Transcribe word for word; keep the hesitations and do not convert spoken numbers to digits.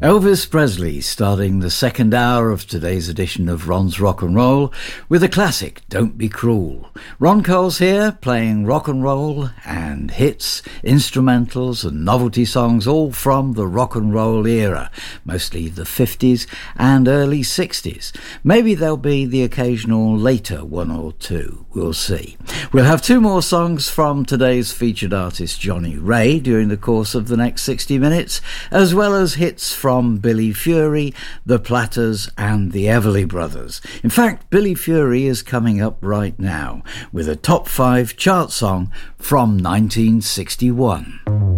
Elvis Presley starting the second hour of today's edition of Ron's Rock and Roll with a classic, Don't Be Cruel. Ron Coles here playing rock and roll and hits, instrumentals and novelty songs all from the rock and roll era, mostly the fifties and early sixties. Maybe there'll be the occasional later one or two, we'll see. We'll have two more songs from today's featured artist Johnny Ray during the course of the next sixty minutes, as well as hits from From Billy Fury, the Platters and the Everly Brothers. In fact, Billy Fury is coming up right now with a top five chart song from nineteen sixty-one.